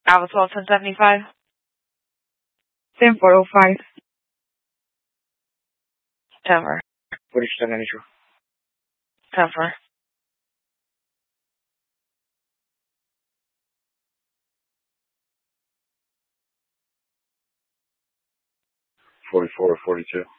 Alpha 12, 1075. 10405. Denver. What is your manager? Denver. 44 or 42.